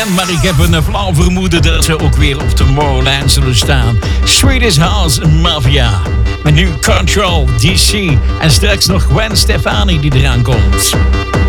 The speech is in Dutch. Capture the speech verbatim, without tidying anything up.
Maar ik heb een flauw vermoeden dat ze ook weer op Tomorrowland zullen staan. Swedish House Mafia. Met nu Control, D C. En straks nog Gwen Stefani die eraan komt.